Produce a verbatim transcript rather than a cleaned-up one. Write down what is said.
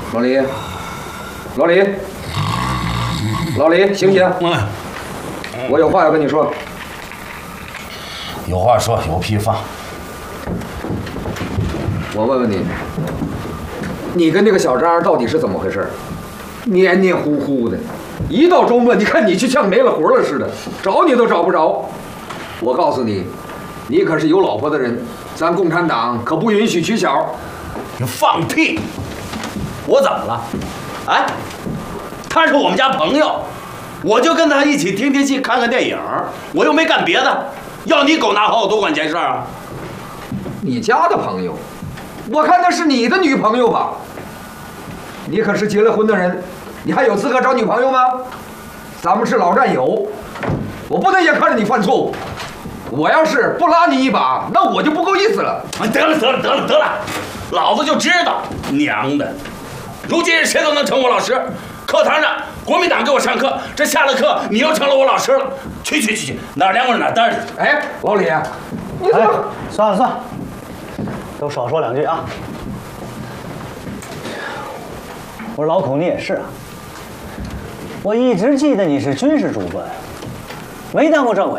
老李，老李，老李，醒醒！嗯，我有话要跟你说。 有话说，有屁放。 我问问你，你跟这个小张到底是怎么回事？黏黏糊糊的，一到周末，你看你就像没了活了似的，找你都找不着。我告诉你，你可是有老婆的人，咱共产党可不允许娶小。 你放屁！我怎么了？哎，他是我们家朋友，我就跟他一起听听戏、看看电影，我又没干别的，要你狗拿好，我多管闲事啊！ 你家的朋友，我看那是你的女朋友吧？你可是结了婚的人，你还有资格找女朋友吗？咱们是老战友，我不能眼看着你犯错误。我要是不拉你一把，那我就不够意思了。 得了得了得了得了，老子就知道，娘的！如今谁都能成我老师。课堂上国民党给我上课，这下了课你又成了我老师了。去去去去，哪儿凉快哪儿待着去。 哎，老李，你怎么？ 哎，算了算了，都少说两句啊。我说老孔，你也是啊。我一直记得你是军事主官，没当过政委。